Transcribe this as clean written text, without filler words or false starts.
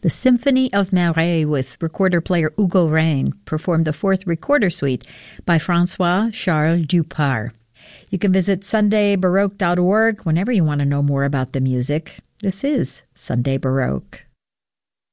The Symphony of Marais with recorder-player Hugo Rein performed the fourth recorder suite by François-Charles Dupart. You can visit sundaybaroque.org whenever you want to know more about the music. This is Sunday Baroque.